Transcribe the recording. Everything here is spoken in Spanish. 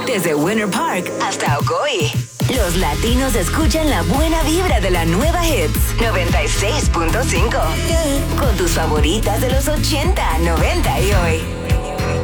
Desde Winter Park hasta Ocoee. Los latinos escuchan la buena vibra de la nueva Hits 96.5. Con tus favoritas de los 80, 90 y hoy.